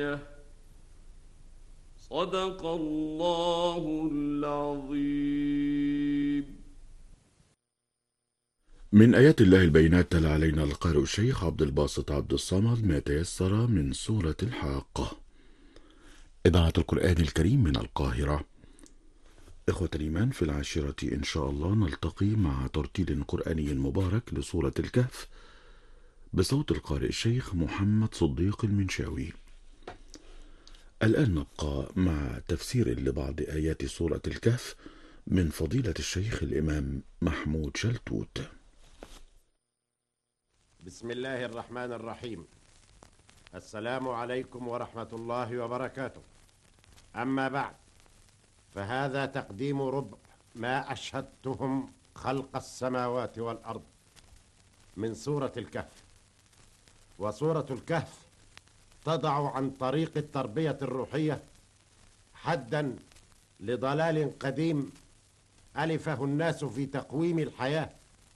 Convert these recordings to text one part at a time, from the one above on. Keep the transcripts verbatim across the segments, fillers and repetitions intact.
الآية. صدق الله العظيم. من آيات الله البينات تلا علينا القارئ الشيخ عبد الباسط عبد الصمد ما تيسر من سورة الحاقة. إذاعة القرآن الكريم من القاهرة. إخوة الإيمان، في العاشرة إن شاء الله نلتقي مع ترتيل قرآني مبارك لسورة الكهف بصوت القارئ الشيخ محمد صديق المنشاوي. الآن نبقى مع تفسير لبعض آيات سورة الكهف من فضيلة الشيخ الإمام محمود شلتوت. بسم الله الرحمن الرحيم. السلام عليكم ورحمة الله وبركاته. أما بعد، فهذا تقديم ربع ما أشهدتهم خلق السماوات والأرض من سورة الكهف. وسورة الكهف تضع عن طريق التربية الروحية حدا لضلال قديم ألفه الناس في تقويم الحياة،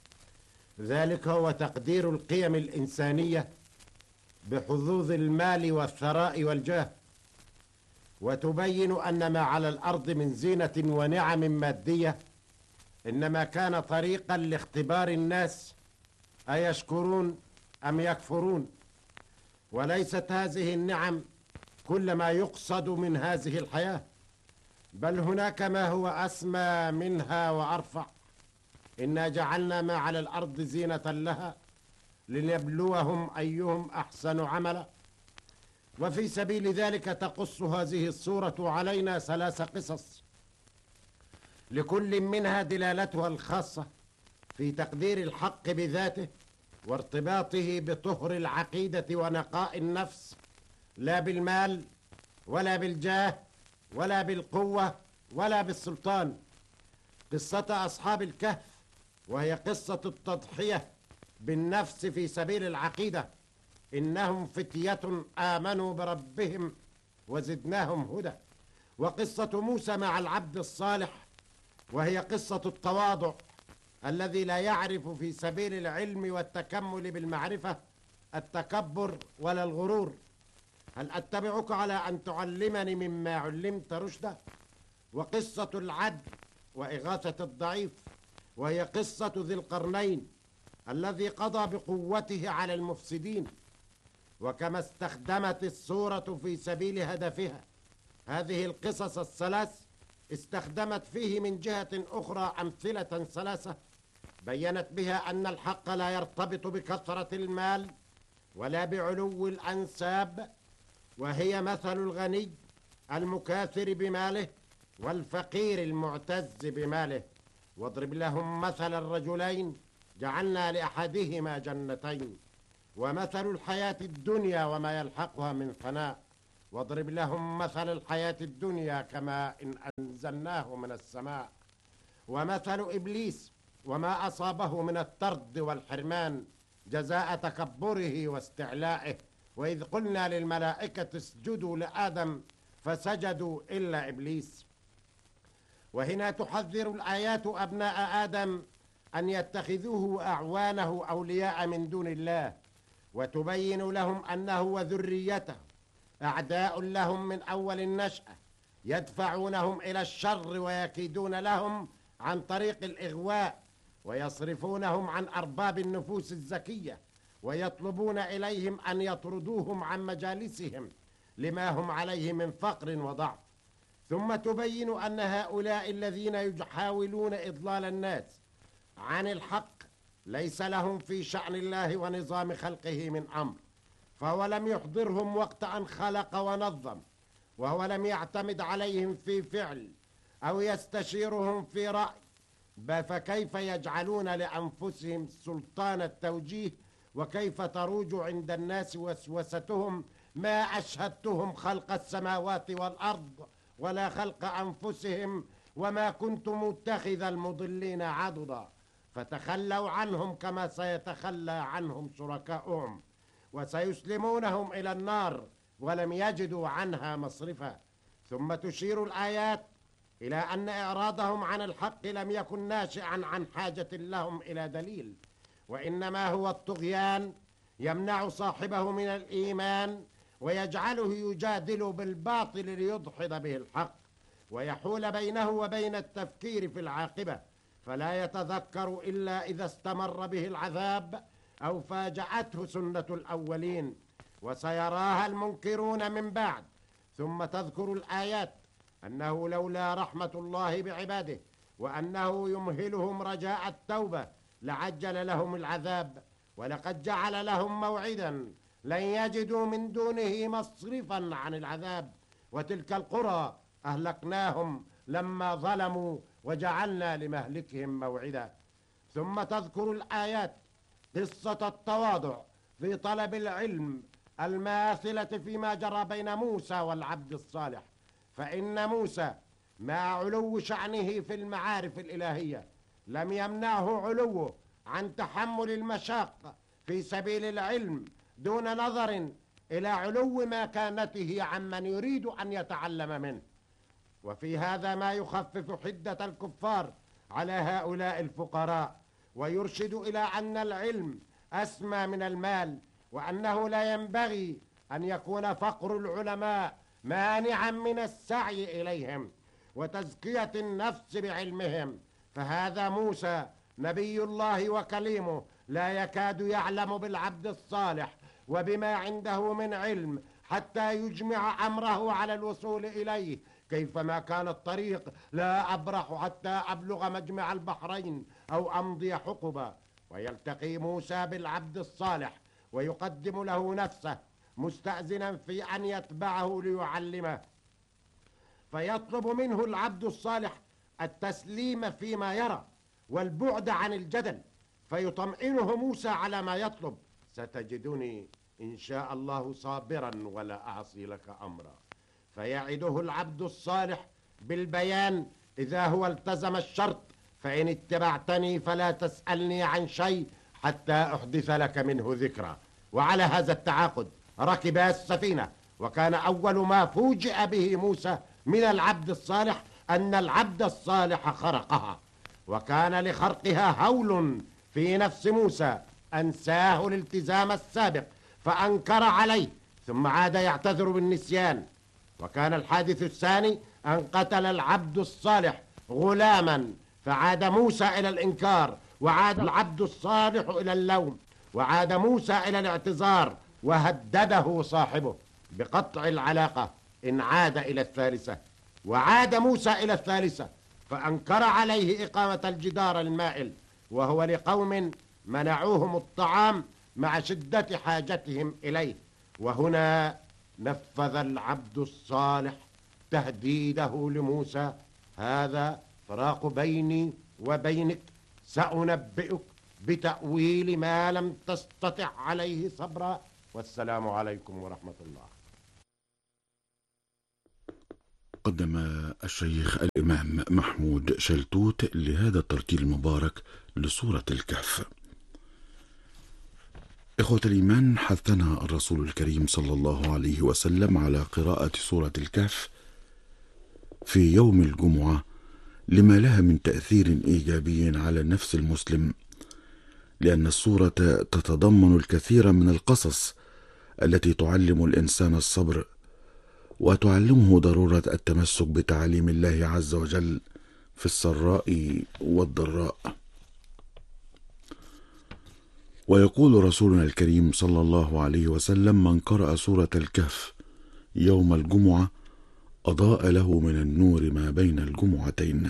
ذلك هو تقدير القيم الإنسانية بحظوظ المال والثراء والجاه، وتبين أن ما على الأرض من زينة ونعم مادية إنما كان طريقا لاختبار الناس أيشكرون أم يكفرون، وليست هذه النعم كل ما يقصد من هذه الحياة، بل هناك ما هو أسمى منها وأرفع. إنا جعلنا ما على الأرض زينة لها لنبلوهم أيهم أحسن عملا. وفي سبيل ذلك تقص هذه السورة علينا ثلاث قصص، لكل منها دلالتها الخاصة في تقدير الحق بذاته وارتباطه بطهر العقيدة ونقاء النفس، لا بالمال ولا بالجاه ولا بالقوة ولا بالسلطان. قصة أصحاب الكهف وهي قصة التضحية بالنفس في سبيل العقيدة، إنهم فتية آمنوا بربهم وزدناهم هدى. وقصة موسى مع العبد الصالح وهي قصة التواضع الذي لا يعرف في سبيل العلم والتكمل بالمعرفة التكبر ولا الغرور. هل أتبعك على أن تعلمني مما علمت رشدا. وقصة العدل وإغاثة الضعيف وهي قصة ذي القرنين الذي قضى بقوته على المفسدين. وكما استخدمت السورة في سبيل هدفها هذه القصص الثلاث، استخدمت فيه من جهة أخرى أمثلة ثلاثة بيّنت بها أن الحق لا يرتبط بكثرة المال ولا بعلو الأنساب، وهي مثل الغني المكاثر بماله والفقير المعتز بماله. واضرب لهم مثل الرجلين جعلنا لأحدهما جنتين ومثل الحياة الدنيا وما يلحقها من فناء. واضرب لهم مثل الحياة الدنيا كماء إن أنزلناه من السماء. ومثل إبليس وما أصابه من الطرد والحرمان جزاء تكبره واستعلائه. وإذ قلنا للملائكة اسجدوا لآدم فسجدوا إلا إبليس. وهنا تحذر الآيات أبناء آدم أن يتخذوه أعوانه أولياء من دون الله، وتبين لهم أنه وذريته أعداء لهم من أول النشأة، يدفعونهم إلى الشر ويكيدون لهم عن طريق الإغواء، ويصرفونهم عن أرباب النفوس الزكية، ويطلبون إليهم أن يطردوهم عن مجالسهم لما هم عليه من فقر وضعف. ثم تبين أن هؤلاء الذين يحاولون إضلال الناس عن الحق ليس لهم في شأن الله ونظام خلقه من أمر، فهو لم يحضرهم وقت أن خلق ونظم، وهو لم يعتمد عليهم في فعل أو يستشيرهم في رأي، فكيف يجعلون لأنفسهم سلطان التوجيه، وكيف تروج عند الناس وسوستهم ما أشهدتهم خلق السماوات والأرض ولا خلق أنفسهم وما كنت متخذ المضلين عضدا. فتخلوا عنهم كما سيتخلى عنهم شركاؤهم، وسيسلمونهم إلى النار ولم يجدوا عنها مصرفا. ثم تشير الآيات إلى أن إعراضهم عن الحق لم يكن ناشئا عن حاجة لهم إلى دليل، وإنما هو الطغيان يمنع صاحبه من الإيمان ويجعله يجادل بالباطل ليدحض به الحق ويحول بينه وبين التفكير في العاقبة، فلا يتذكر إلا إذا استمر به العذاب أو فاجأته سنة الأولين، وسيراها المنكرون من بعد. ثم تذكر الآيات أنه لولا رحمة الله بعباده وأنه يمهلهم رجاء التوبة لعجل لهم العذاب، ولقد جعل لهم موعدا لن يجدوا من دونه مصرفا عن العذاب، وتلك القرى أهلكناهم لما ظلموا وجعلنا لمهلكهم موعدا. ثم تذكر الآيات قصة التواضع في طلب العلم الماثلة فيما جرى بين موسى والعبد الصالح، فإن موسى مع علو شأنه في المعارف الإلهية لم يمنعه علوه عن تحمل المشاق في سبيل العلم دون نظر إلى علو مكانته عمن يريد أن يتعلم منه. وفي هذا ما يخفف حدة الكفار على هؤلاء الفقراء، ويرشد إلى أن العلم أسمى من المال، وأنه لا ينبغي أن يكون فقر العلماء مانعا من السعي إليهم وتزكية النفس بعلمهم. فهذا موسى نبي الله وكليمه لا يكاد يعلم بالعبد الصالح وبما عنده من علم حتى يجمع أمره على الوصول إليه، كيفما كان الطريق لا أبرح حتى أبلغ مجمع البحرين أو أمضي حقبا. ويلتقي موسى بالعبد الصالح ويقدم له نفسه مستأذنا في أن يتبعه ليعلمه، فيطلب منه العبد الصالح التسليم فيما يرى والبعد عن الجدل، فيطمئنه موسى على ما يطلب: ستجدني إن شاء الله صابرا ولا أعصي لك أمرا. فيعده العبد الصالح بالبيان إذا هو التزم الشرط: فإن اتبعتني فلا تسألني عن شيء حتى أحدث لك منه ذكرى. وعلى هذا التعاقد ركب السفينة، وكان أول ما فوجئ به موسى من العبد الصالح أن العبد الصالح خرقها، وكان لخرقها هول في نفس موسى أنساه الالتزام السابق فأنكر عليه، ثم عاد يعتذر بالنسيان. وكان الحادث الثاني أن قتل العبد الصالح غلاما، فعاد موسى إلى الإنكار، وعاد العبد الصالح إلى اللوم، وعاد موسى إلى الاعتذار، وهدده صاحبه بقطع العلاقة إن عاد إلى الثالثة. وعاد موسى إلى الثالثة فأنكر عليه إقامة الجدار المائل، وهو لقوم منعوهم الطعام مع شدة حاجتهم إليه. وهنا نفذ العبد الصالح تهديده لموسى: هذا فراق بيني وبينك، سأنبئك بتأويل ما لم تستطع عليه صبرا، والسلام عليكم ورحمة الله. قدم الشيخ الإمام محمود شلتوت لهذا الترتيل المبارك لسورة الكهف. إخوة الإيمان، حثنا الرسول الكريم صلى الله عليه وسلم على قراءة سورة الكهف في يوم الجمعة لما لها من تأثير إيجابي على النفس المسلم، لأن السورة تتضمن الكثير من القصص التي تعلم الإنسان الصبر وتعلمه ضرورة التمسك بتعاليم الله عز وجل في السراء والضراء. ويقول رسولنا الكريم صلى الله عليه وسلم: من قرأ سورة الكهف يوم الجمعة أضاء له من النور ما بين الجمعتين.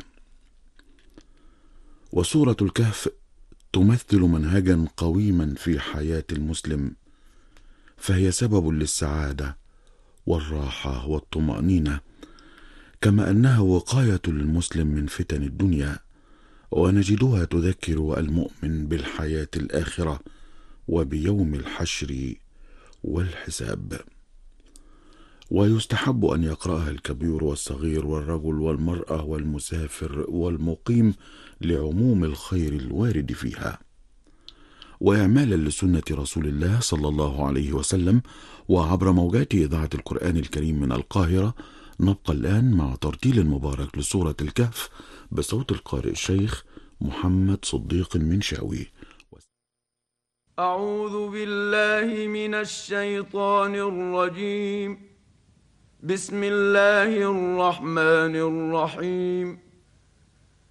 وسورة الكهف تمثل منهجا قويما في حياة المسلم، فهي سبب للسعادة والراحة والطمأنينة، كما أنها وقاية للمسلم من فتن الدنيا، ونجدها تذكر المؤمن بالحياة الآخرة وبيوم الحشر والحساب. ويستحب أن يقرأها الكبير والصغير والرجل والمرأة والمسافر والمقيم لعموم الخير الوارد فيها، وإعمالا لسنة رسول الله صلى الله عليه وسلم. وعبر موجات إذاعة القرآن الكريم من القاهرة نبقى الآن مع ترتيل مبارك لسورة الكهف بصوت القارئ الشيخ محمد صديق المنشاوي. أعوذ بالله من الشيطان الرجيم. بسم الله الرحمن الرحيم.